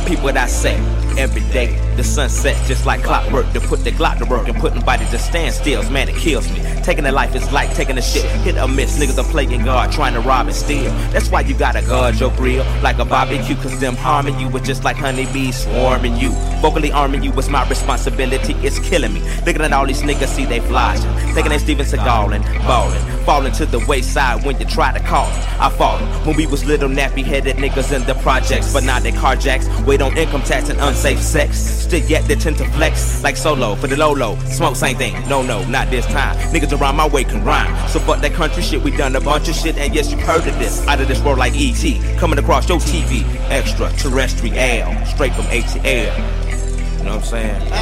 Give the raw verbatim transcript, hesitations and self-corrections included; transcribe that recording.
Peep what I say. Every day, the sun sets just like clockwork. To put the Glock to work and put nobody to stand stills, man, it kills me. Taking a life is like taking a shit. Hit or miss, niggas are playing God, trying to rob and steal. That's why you gotta guard your grill like a barbecue, cause them harming you was just like honeybees swarming you. Vocally arming you was my responsibility, it's killing me. Looking at all these niggas, see they flashing. Taking that Steven Seagal and ballin'. Falling to the wayside when you try to call them. I fought them when we was little nappy-headed niggas in the projects. But now they carjacks, wait on income tax and unsafe sex. Still yet they tend to flex like solo for the low-low. Smoke same thing, no no, not this time. Niggas around my way can rhyme. So fuck that country shit, we done a bunch of shit. And yes, you heard of this, out of this world like E T coming across your T V. Extraterrestrial, straight from A T L. You know what I'm saying?